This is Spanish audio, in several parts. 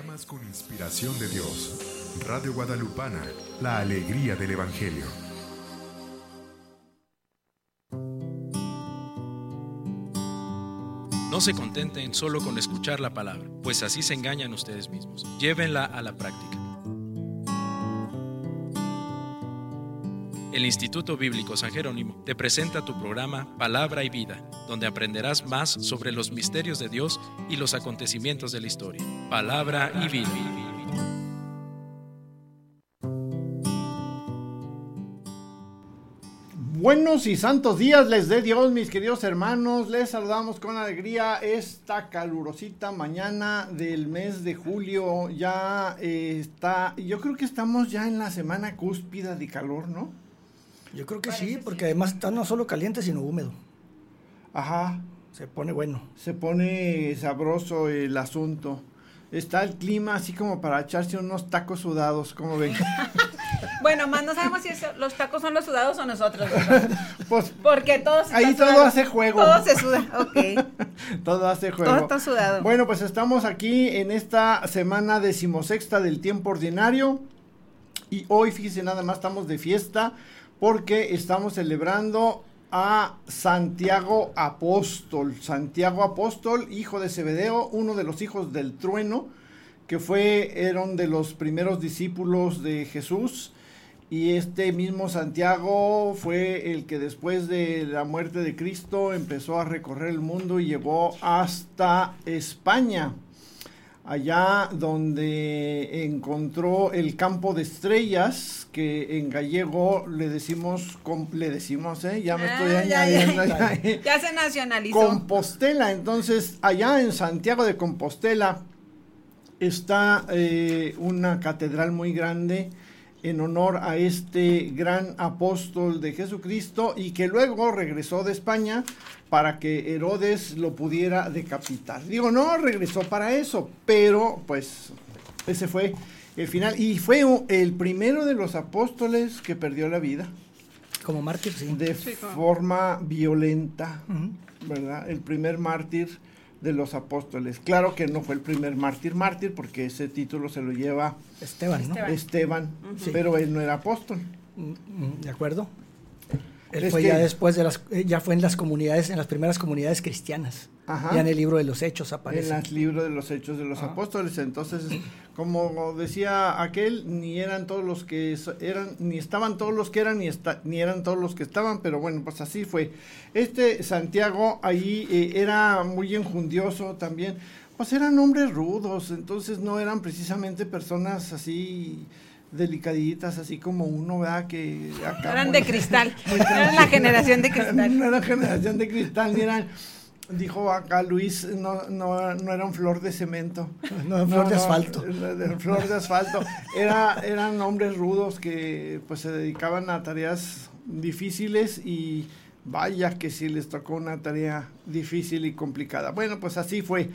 Programas con inspiración de Dios. Radio Guadalupana, la alegría del Evangelio. No se contenten solo con escuchar la palabra, pues así se engañan ustedes mismos. Llévenla a la práctica. El Instituto Bíblico San Jerónimo te presenta tu programa Palabra y Vida, donde aprenderás más sobre los misterios de Dios y los acontecimientos de la historia. Palabra y Vida. Buenos y santos días les dé Dios, mis queridos hermanos. Les saludamos con alegría esta calurosita mañana del mes de julio. Ya yo creo que estamos ya en la semana cúspida de calor, ¿no? Yo creo que sí, porque además está no solo caliente, sino húmedo. Ajá. Se pone bueno. Se pone sabroso el asunto. Está el clima así como para echarse unos tacos sudados, ¿cómo ven? Bueno, más no sabemos si los tacos son los sudados o nosotros. Pues, porque todos ahí todo sudado. hace juego. Todo se suda, ok. Todo hace juego. Todo está sudado. Bueno, pues estamos aquí en esta semana 16ª del tiempo ordinario. Y hoy, fíjense, nada más estamos de fiesta porque estamos celebrando a Santiago Apóstol. Santiago Apóstol, hijo de Zebedeo, uno de los hijos del trueno, que eran de los primeros discípulos de Jesús. Y este mismo Santiago fue el que después de la muerte de Cristo empezó a recorrer el mundo y llegó hasta España, allá donde encontró el campo de estrellas, que en gallego le decimos, ya me estoy añadiendo. Ya se nacionalizó. Compostela. Entonces, allá en Santiago de Compostela está una catedral muy grande en honor a este gran apóstol de Jesucristo, y que luego regresó de España para que Herodes lo pudiera decapitar. Digo, no regresó para eso, pero pues ese fue el final, y fue el primero de los apóstoles que perdió la vida. Como mártir, sí. De forma violenta, ¿verdad? El primer mártir de los apóstoles. Claro que no fue el primer mártir, porque ese título se lo lleva Esteban, ¿no? Esteban, Sí. Pero él no era apóstol. De acuerdo. Él Es fue que- ya después ya fue en las comunidades, en las primeras comunidades cristianas. Ajá. Ya en el libro de los Hechos En aparece. el libro de los Hechos de los Apóstoles. Entonces, como decía aquel, ni eran todos los que eran, ni estaban todos los que eran, ni eran todos los que estaban, pero bueno, pues así fue. Este Santiago ahí era muy enjundioso también, pues eran hombres rudos, entonces no eran precisamente personas así delicaditas, así como uno, ¿verdad? Que acá Eran de cristal. Eran la generación de cristal. No era generación de cristal, ni eran, dijo acá Luis, no eran flor de cemento. No, flor de asfalto. Flor de asfalto. Eran hombres rudos que pues se dedicaban a tareas difíciles, y vaya que sí les tocó una tarea difícil y complicada. Bueno, pues así fue.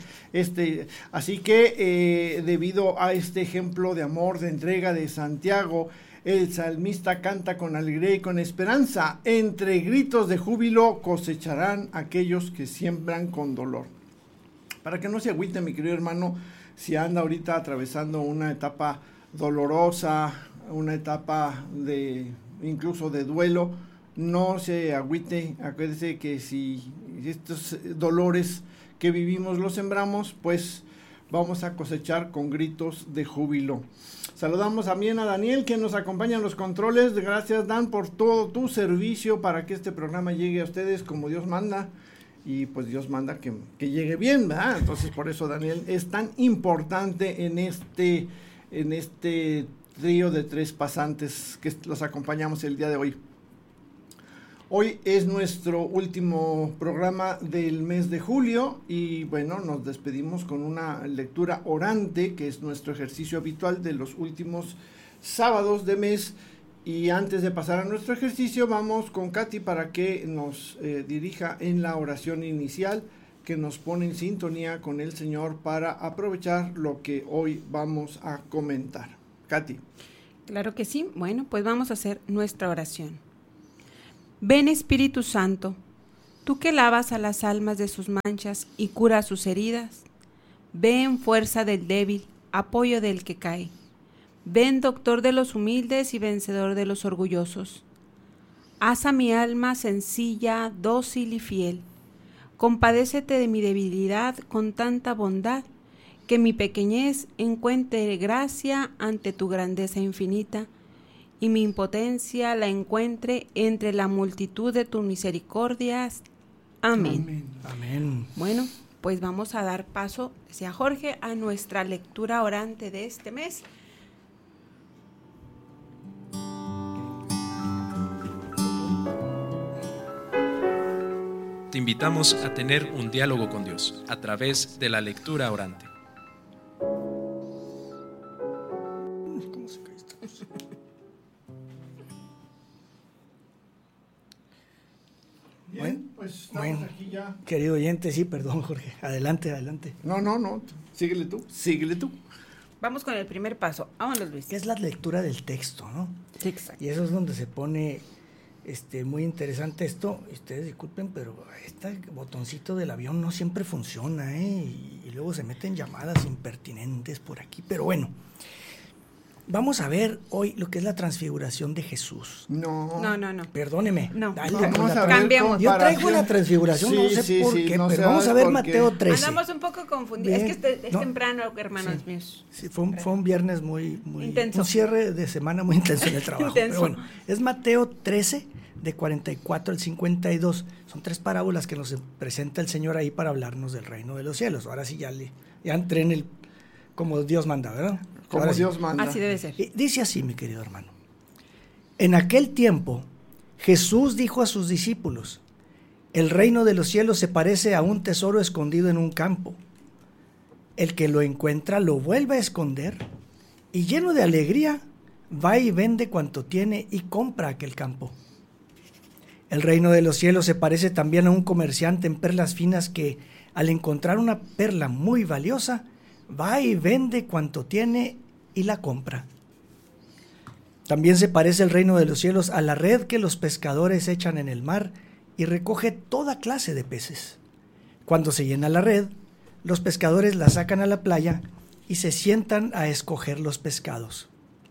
Así que debido a este ejemplo de amor, de entrega de Santiago, el salmista canta con alegría y con esperanza: entre gritos de júbilo cosecharán aquellos que siembran con dolor. Para que no se agüite, mi querido hermano, si anda ahorita atravesando una etapa dolorosa, una etapa incluso de duelo, no se agüite. Acuérdese que si estos dolores que vivimos los sembramos, pues vamos a cosechar con gritos de júbilo. Saludamos también a Daniel, que nos acompaña en los controles. Gracias, Dan, por todo tu servicio para que este programa llegue a ustedes como Dios manda. Y pues Dios manda que llegue bien, ¿verdad? Entonces por eso Daniel es tan importante en este trío de tres pasantes que los acompañamos el día de hoy. Hoy es nuestro último programa del mes de julio y bueno, nos despedimos con una lectura orante, que es nuestro ejercicio habitual de los últimos sábados de mes. Y antes de pasar a nuestro ejercicio, vamos con Katy para que nos dirija en la oración inicial, que nos pone en sintonía con el Señor para aprovechar lo que hoy vamos a comentar. Katy. Claro que sí. Bueno, pues vamos a hacer nuestra oración. Ven, Espíritu Santo, tú que lavas a las almas de sus manchas y curas sus heridas. Ven, fuerza del débil, apoyo del que cae. Ven, doctor de los humildes y vencedor de los orgullosos. Haz a mi alma sencilla, dócil y fiel. Compadécete de mi debilidad con tanta bondad, que mi pequeñez encuentre gracia ante tu grandeza infinita, y mi impotencia la encuentre entre la multitud de tus misericordias. Amén. Amén. Bueno, pues vamos a dar paso, decía Jorge, a nuestra lectura orante de este mes. Te invitamos a tener un diálogo con Dios a través de la lectura orante. ¿Cómo se cae esta cosa? Bien, pues estamos aquí ya. Querido oyente, sí, perdón, Jorge. Adelante. No, síguele tú. Vamos con el primer paso. Vámonos, Luis. Que es la lectura del texto, ¿no? Sí, exacto. Y eso es donde se pone muy interesante esto. Ustedes disculpen, pero este botoncito del avión no siempre funciona, ¿eh? Y luego se meten llamadas impertinentes por aquí. Pero bueno, vamos a ver hoy lo que es la transfiguración de Jesús. No. Perdóneme. No. Dale, Vamos a ver Cambiamos. yo traigo comparación. la transfiguración, no sé por qué, no pero sé vamos a ver por Mateo qué. 13. Andamos un poco confundidos. Bien. Es que es No. temprano, hermanos Sí. míos. Sí, fue un viernes muy Intenso. un cierre de semana muy intenso en el trabajo. Intenso. Pero bueno, es Mateo 13, de 44 al 52. Son 3 parábolas que nos presenta el Señor ahí para hablarnos del reino de los cielos. Ahora sí ya entré en el como Dios manda, ¿verdad? Como Ahora sí. Dios manda. Así debe ser. Dice así, mi querido hermano. En aquel tiempo, Jesús dijo a sus discípulos: el reino de los cielos se parece a un tesoro escondido en un campo. El que lo encuentra lo vuelve a esconder y, lleno de alegría, va y vende cuanto tiene y compra aquel campo. El reino de los cielos se parece también a un comerciante en perlas finas que, al encontrar una perla muy valiosa, va y vende cuanto tiene y la compra. También se parece el reino de los cielos a la red que los pescadores echan en el mar y recoge toda clase de peces. Cuando se llena la red, los pescadores la sacan a la playa y se sientan a escoger los pescados.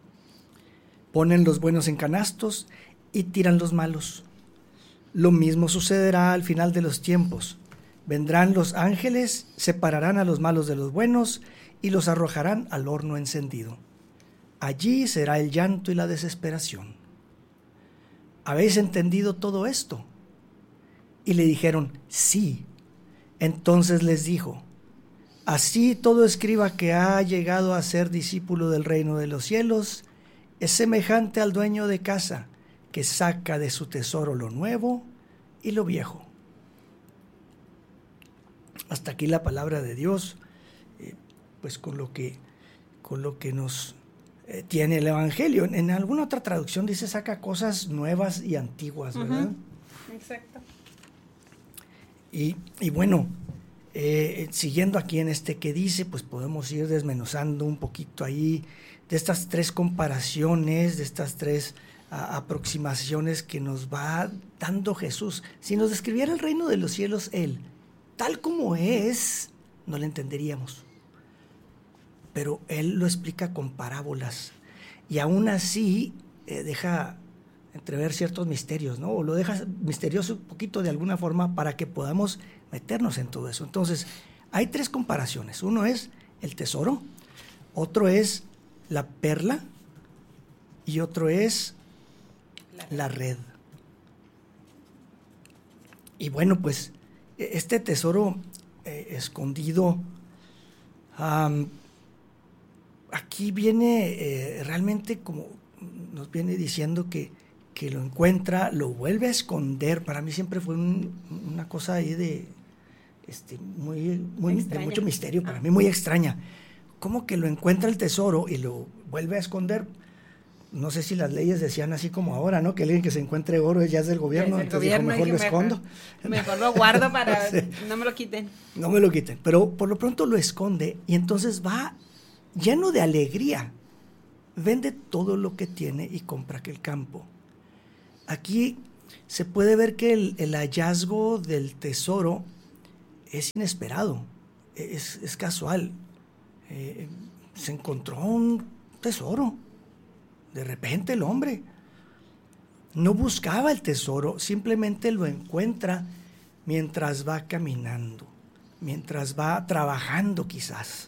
Ponen los buenos en canastos y tiran los malos. Lo mismo sucederá al final de los tiempos. Vendrán los ángeles, separarán a los malos de los buenos y los arrojarán al horno encendido. Allí será el llanto y la desesperación. ¿Habéis entendido todo esto? Y le dijeron: sí. Entonces les dijo: así todo escriba que ha llegado a ser discípulo del reino de los cielos es semejante al dueño de casa, que saca de su tesoro lo nuevo y lo viejo. Hasta aquí la palabra de Dios, pues con lo que nos tiene el Evangelio. En alguna otra traducción dice: saca cosas nuevas y antiguas, ¿verdad? Exacto. Y bueno, siguiendo aquí en que dice, pues podemos ir desmenuzando un poquito ahí de estas 3 comparaciones, de estas 3 aproximaciones que nos va dando Jesús. Si nos describiera el reino de los cielos Él, tal como es, no lo entenderíamos. Pero Él lo explica con parábolas y aún así deja entrever ciertos misterios, ¿no? O lo deja misterioso un poquito de alguna forma para que podamos meternos en todo eso. Entonces, hay 3 comparaciones. Uno es el tesoro, otro es la perla y otro es la red. Y bueno, pues este tesoro escondido, aquí viene realmente, como nos viene diciendo, que lo encuentra, lo vuelve a esconder. Para mí siempre fue una cosa ahí de mucho misterio, para mí muy extraña. ¿Cómo que lo encuentra el tesoro y lo vuelve a esconder? No sé si las leyes decían así como ahora, ¿no? Que alguien que se encuentre oro ya es del gobierno, Es del entonces gobierno, mejor lo escondo. Mejor lo guardo para Sí. no me lo quiten. No me lo quiten, pero por lo pronto lo esconde y entonces va lleno de alegría. Vende todo lo que tiene y compra aquel campo. Aquí se puede ver que el hallazgo del tesoro es inesperado, es casual. se encontró un tesoro. De repente el hombre no buscaba el tesoro, simplemente lo encuentra mientras va caminando, mientras va trabajando quizás.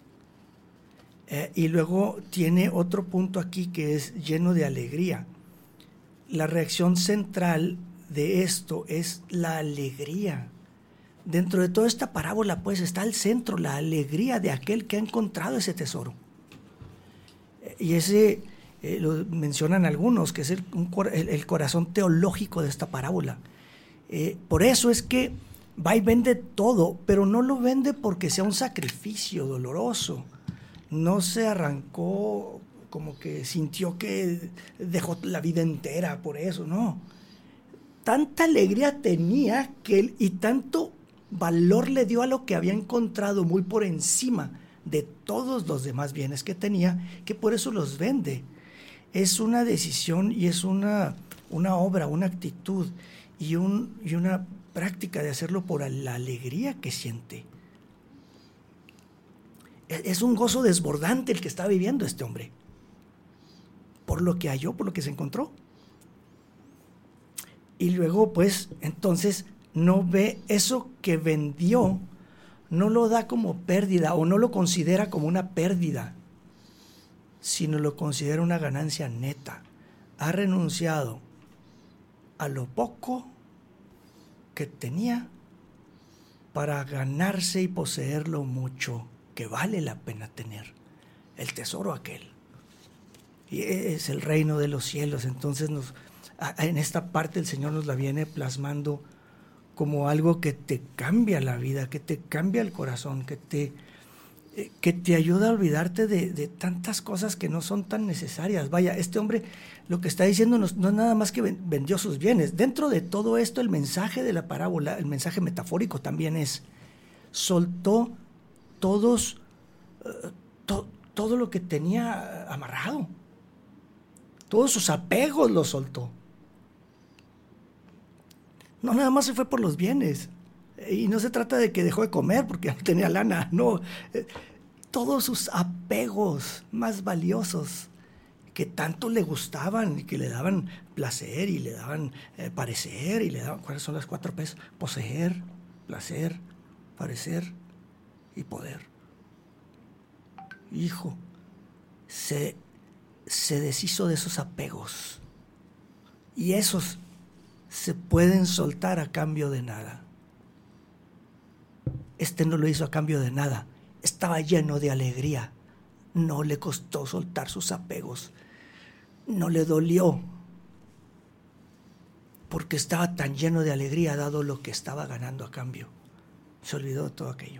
Y luego tiene otro punto aquí que es lleno de alegría. La reacción central de esto es la alegría. Dentro de toda esta parábola pues está el centro, la alegría de aquel que ha encontrado ese tesoro. Y ese lo mencionan algunos, que es el corazón teológico de esta parábola. Por eso es que va y vende todo, pero no lo vende porque sea un sacrificio doloroso. No se arrancó como que sintió que dejó la vida entera por eso, no. Tanta alegría tenía y tanto valor le dio a lo que había encontrado muy por encima de todos los demás bienes que tenía, que por eso los vende. Es una decisión y es una obra, una actitud y una práctica de hacerlo por la alegría que siente. Es un gozo desbordante el que está viviendo este hombre, por lo que halló, por lo que se encontró. Y luego, pues, entonces, no ve eso que vendió, no lo da como pérdida o no lo considera como una pérdida, sino lo considera una ganancia neta. Ha renunciado a lo poco que tenía para ganarse y poseer lo mucho que vale la pena tener, el tesoro aquel. Y es el reino de los cielos. Entonces en esta parte el Señor nos la viene plasmando como algo que te cambia la vida, que te cambia el corazón, que te ayuda a olvidarte de tantas cosas que no son tan necesarias. Vaya, este hombre lo que está diciendo no es nada más que vendió sus bienes. Dentro de todo esto, el mensaje de la parábola, el mensaje metafórico también es, soltó todo lo que tenía amarrado. Todos sus apegos los soltó. No, nada más se fue por los bienes. Y no se trata de que dejó de comer porque ya no tenía lana, no. Todos sus apegos más valiosos que tanto le gustaban y que le daban placer y le daban parecer y le daban, ¿cuáles son las 4 P's? Poseer, placer, parecer y poder. Hijo, se deshizo de esos apegos y esos se pueden soltar a cambio de nada. Este no lo hizo a cambio de nada. Estaba lleno de alegría. No le costó soltar sus apegos. No le dolió. Porque estaba tan lleno de alegría dado lo que estaba ganando a cambio. Se olvidó de todo aquello.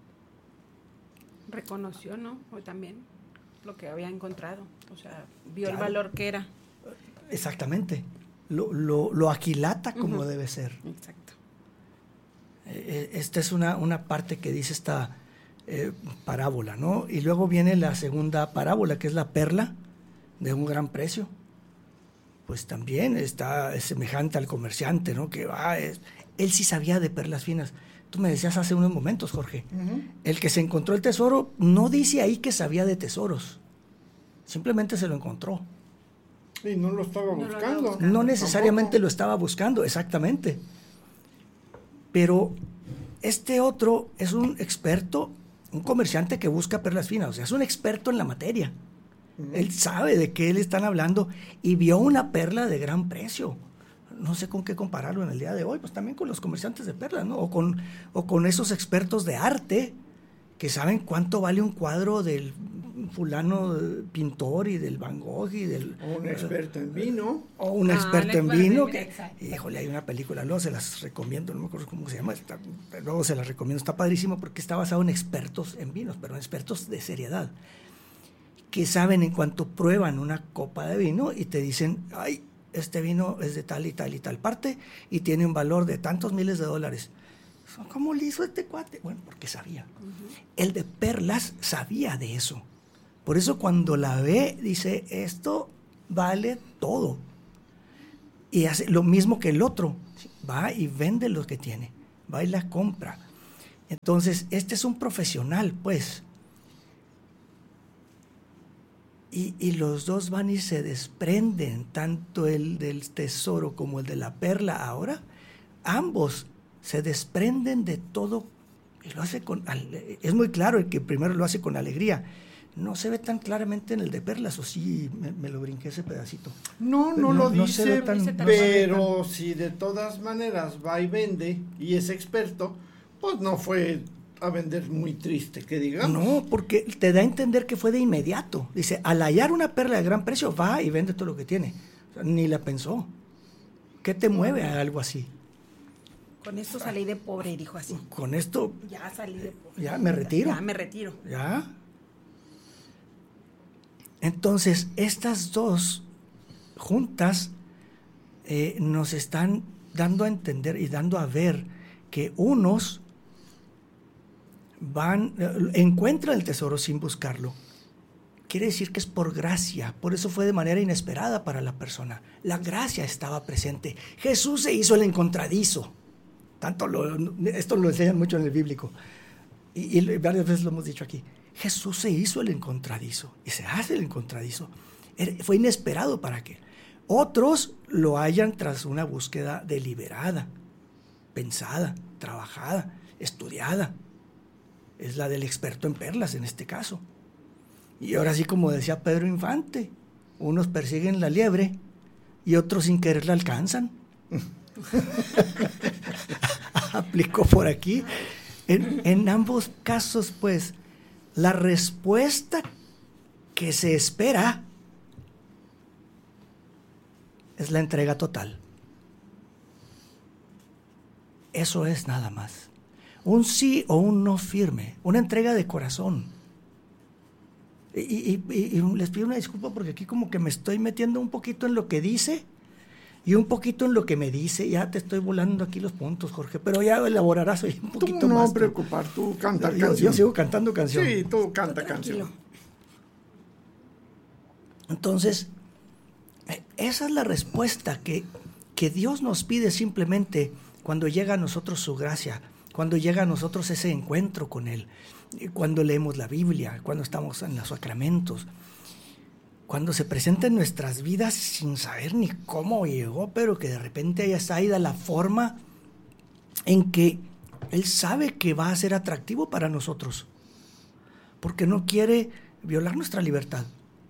Reconoció, ¿no? O también lo que había encontrado. O sea, vio el valor que era. Exactamente. Lo aquilata como debe ser. Exacto. Esta es una parte que dice esta parábola, ¿no? Y luego viene la segunda parábola, que es la perla de un gran precio. Pues también es semejante al comerciante, ¿no? Que él sí sabía de perlas finas. Tú me decías hace unos momentos, Jorge, el que se encontró el tesoro no dice ahí que sabía de tesoros, simplemente se lo encontró. Y no lo estaba buscando. No necesariamente tampoco lo estaba buscando, exactamente. Pero este otro es un experto, un comerciante que busca perlas finas, o sea, es un experto en la materia. Él sabe de qué le están hablando y vio una perla de gran precio. No sé con qué compararlo en el día de hoy, pues también con los comerciantes de perlas, ¿no? O con esos expertos de arte que saben cuánto vale un cuadro del fulano pintor y del Van Gogh y del... O un experto en vino. O un experto en vino. Híjole, hay una película, luego se las recomiendo, no me acuerdo cómo se llama, luego se las recomiendo, está padrísimo porque está basado en expertos en vinos, pero en expertos de seriedad, que saben en cuanto prueban una copa de vino y te dicen, ay, este vino es de tal y tal y tal parte y tiene un valor de tantos miles de dólares. ¿Cómo le hizo este cuate? Bueno, porque sabía. El de perlas sabía de eso. Por eso cuando la ve, dice, esto vale todo. Y hace lo mismo que el otro. Va y vende lo que tiene. Va y la compra. Entonces, este es un profesional, pues. Y los dos van y se desprenden, tanto el del tesoro como el de la perla ahora. Ambos se desprenden de todo y lo hace es muy claro el que primero lo hace con alegría. No se ve tan claramente en el de perlas, o sí, me lo brinqué ese pedacito. No lo dice, pero tan... si de todas maneras va y vende y es experto, pues no fue a vender muy triste, que digamos. No, porque te da a entender que fue de inmediato. Dice, al hallar una perla de gran precio, va y vende todo lo que tiene. O sea, ni la pensó. ¿Qué te mueve a algo así? Con esto salí de pobre, dijo así. Con esto... Ya salí de pobre. Ya me retiro. Ya me retiro. Ya. Entonces, estas dos juntas nos están dando a entender y dando a ver que unos encuentran el tesoro sin buscarlo. Quiere decir que es por gracia, por eso fue de manera inesperada para la persona. La gracia estaba presente. Jesús se hizo el encontradizo. Esto lo enseñan mucho en el bíblico. Y varias veces lo hemos dicho aquí. Jesús se hizo el encontradizo y se hace el encontradizo. Fue inesperado para que otros lo hallan tras una búsqueda deliberada, pensada, trabajada, estudiada. Es la del experto en perlas en este caso. Y ahora sí, como decía Pedro Infante, unos persiguen la liebre y otros sin querer la alcanzan. Aplicó por aquí. En ambos casos, pues, la respuesta que se espera es la entrega total. Eso es nada más. Un sí o un no firme, una entrega de corazón. Y les pido una disculpa porque aquí como que me estoy metiendo un poquito en lo que dice y un poquito en lo que me dice. Ya te estoy volando aquí los puntos, Jorge, pero ya elaborarás hoy un poquito tú no más. No preocupar, tú canta canción. Yo sigo cantando canción. Sí, tú canta canción. Entonces, esa es la respuesta que Dios nos pide simplemente cuando llega a nosotros su gracia, cuando llega a nosotros ese encuentro con Él, cuando leemos la Biblia, cuando estamos en los sacramentos, cuando se presenta en nuestras vidas sin saber ni cómo llegó, pero que de repente haya salido la forma en que Él sabe que va a ser atractivo para nosotros, porque no quiere violar nuestra libertad.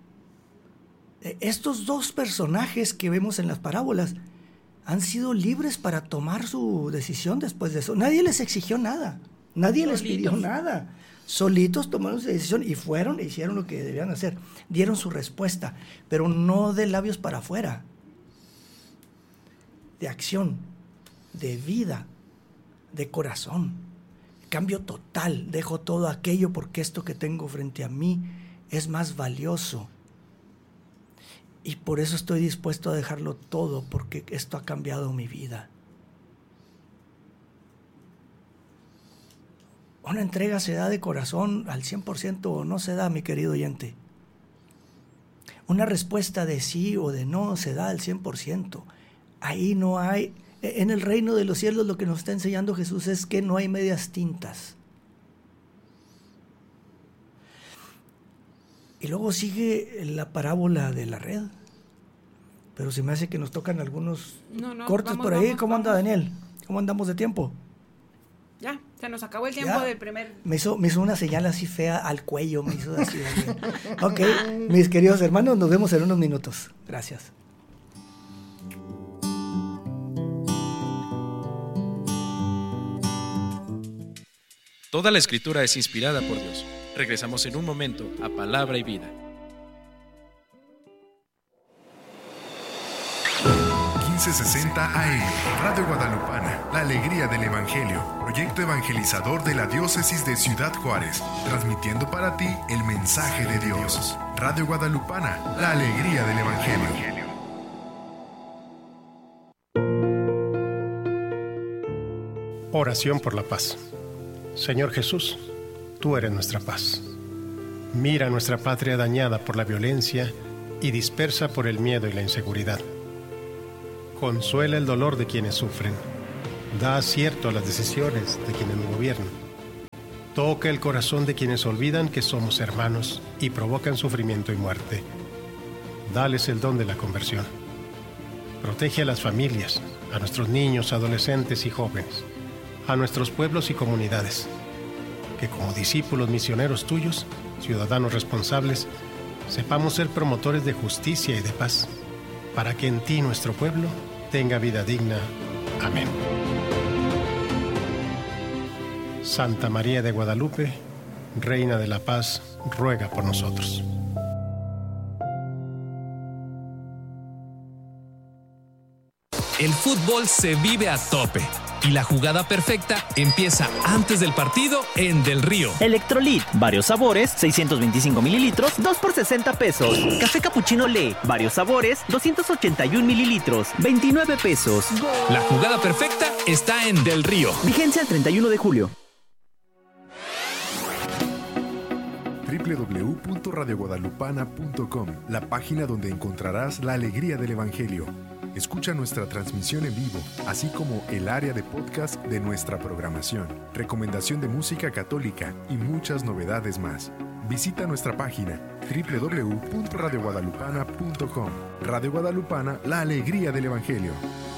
Estos dos personajes que vemos en las parábolas han sido libres para tomar su decisión después de eso. Nadie les exigió nada, nadie les pidió nada. Solitos tomaron su decisión y fueron e hicieron lo que debían hacer. Dieron su respuesta, pero no de labios para afuera. De acción, de vida, de corazón. Cambio total, dejo todo aquello porque esto que tengo frente a mí es más valioso. Y por eso estoy dispuesto a dejarlo todo, porque esto ha cambiado mi vida. Una entrega se da de corazón al 100% o no se da, mi querido oyente. Una respuesta de sí o de no se da al 100%. Ahí no hay, en el reino de los cielos lo que nos está enseñando Jesús es que no hay medias tintas. Y luego sigue la parábola de la red. Pero se me hace que nos tocan algunos cortes por ahí. ¿Cómo anda Daniel? ¿Cómo andamos de tiempo? Ya, se nos acabó el tiempo del primer... Me hizo una señal así fea al cuello, me hizo así. Ok, mis queridos hermanos, nos vemos en unos minutos. Gracias. Toda la Escritura es inspirada por Dios. Regresamos en un momento a Palabra y Vida. 1560 AM, Radio Guadalupana, la alegría del Evangelio, proyecto evangelizador de la diócesis de Ciudad Juárez, transmitiendo para ti el mensaje de Dios. Radio Guadalupana, la alegría del Evangelio. Oración por la paz. Señor Jesús, tú eres nuestra paz. Mira nuestra patria dañada por la violencia y dispersa por el miedo y la inseguridad. Consuela el dolor de quienes sufren. Da acierto a las decisiones de quienes nos gobiernan. Toca el corazón de quienes olvidan que somos hermanos y provocan sufrimiento y muerte. Dales el don de la conversión. Protege a las familias, a nuestros niños, adolescentes y jóvenes, a nuestros pueblos y comunidades. Que como discípulos misioneros tuyos, ciudadanos responsables, sepamos ser promotores de justicia y de paz, para que en ti nuestro pueblo tenga vida digna. Amén. Santa María de Guadalupe, Reina de la Paz, ruega por nosotros. El fútbol se vive a tope y la jugada perfecta empieza antes del partido en Del Río. Electrolit, varios sabores, 625 mililitros, 2 por 60 pesos. Café Cappuccino Le, varios sabores, 281 mililitros, 29 pesos. La jugada perfecta está en Del Río. Vigencia el 31 de julio. www.radioguadalupana.com, la página donde encontrarás la alegría del Evangelio. Escucha nuestra transmisión en vivo, así como el área de podcast de nuestra programación, recomendación de música católica y muchas novedades más. Visita nuestra página www.radioguadalupana.com. Radio Guadalupana, la alegría del Evangelio.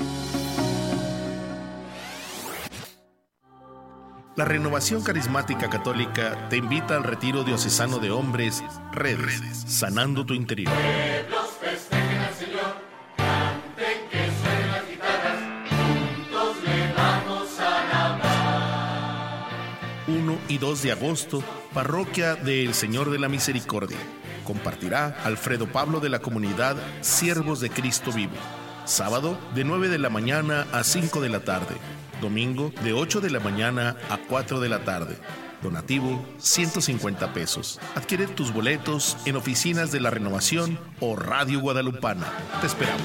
La Renovación Carismática Católica te invita al retiro diocesano de hombres, Redes, sanando tu interior. 1 y 2 de agosto, Parroquia del Señor de la Misericordia. Compartirá Alfredo Pablo de la comunidad Siervos de Cristo Vivo. Sábado, de 9 de la mañana a 5 de la tarde. Domingo, de 8 de la mañana a 4 de la tarde. Donativo, 150 pesos. Adquiere tus boletos en oficinas de la Renovación o Radio Guadalupana. Te esperamos.